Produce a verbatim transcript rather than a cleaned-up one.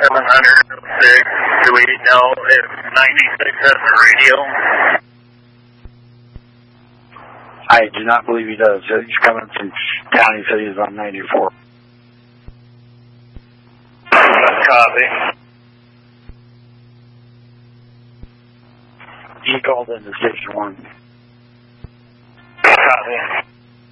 seven hundred six, do we know if ninety-six has a radio? I do not believe he does. He's coming from town. He said he's on ninety-four. Copy. He called into station one. Copy.